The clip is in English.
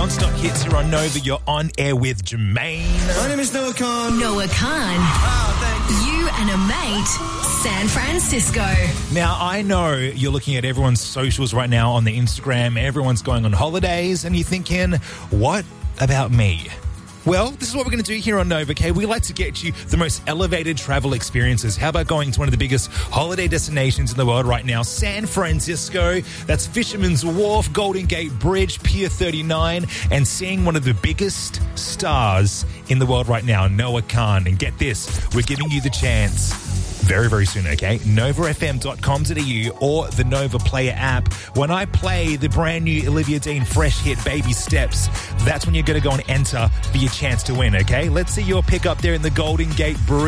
Non-stop hits here on Nova. You're on air with Jermaine. My name is Noah Khan. Noah Khan. You and a mate, San Francisco. Now, I know you're looking at everyone's socials right now on the Instagram. Everyone's going on holidays, and you're thinking, what about me? Well, this is what we're going to do here on Nova, okay? We like to get you the most elevated travel experiences. How about going to one of the biggest holiday destinations in the world right now, San Francisco? That's Fisherman's Wharf, Golden Gate Bridge, Pier 39, and seeing one of the biggest stars in the world right now, Noah Khan. And get this, we're giving you the chance very, very soon, okay? NovaFM.com.au or the Nova Player app. When I play the brand new Olivia Dean fresh hit, Baby Steps, that's when you're going to go and enter for your chance to win, okay? Let's see your pick up there in the Golden Gate Bridge.